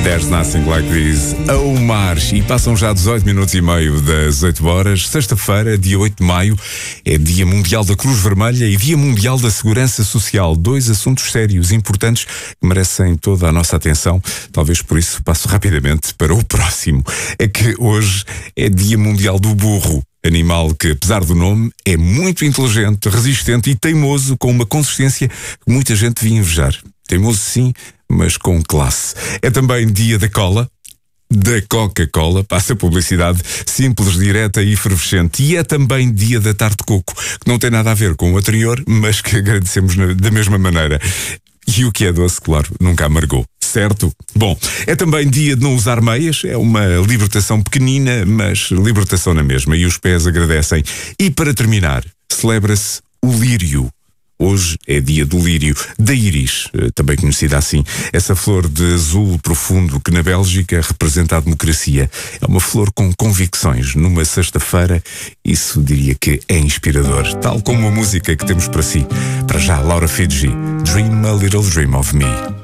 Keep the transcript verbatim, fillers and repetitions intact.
There's Nothing Like This, ao mar. E passam já dezoito minutos e meio das oito horas. Sexta-feira, dia oito de maio, é Dia Mundial da Cruz Vermelha e Dia Mundial da Segurança Social. Dois assuntos sérios, importantes, que merecem toda a nossa atenção. Talvez por isso passo rapidamente para o próximo. É que hoje é Dia Mundial do Burro. Animal que, apesar do nome, é muito inteligente, resistente e teimoso, com uma consistência que muita gente devia invejar. Teimoso sim, mas com classe. É também dia da cola, da Coca-Cola, passa a publicidade simples, direta e efervescente. E é também dia da tarte de coco, que não tem nada a ver com o anterior, mas que agradecemos na, da mesma maneira. E o que é doce, claro, nunca amargou. Certo? Bom, é também dia de não usar meias, é uma libertação pequenina, mas libertação na mesma, e os pés agradecem. E para terminar, celebra-se o lírio. Hoje é dia do lírio, da íris, também conhecida assim. Essa flor de azul profundo que na Bélgica representa a democracia. É uma flor com convicções. Numa sexta-feira, isso diria que é inspirador. Tal como a música que temos para si. Para já, Laura Fiji, Dream a Little Dream of Me.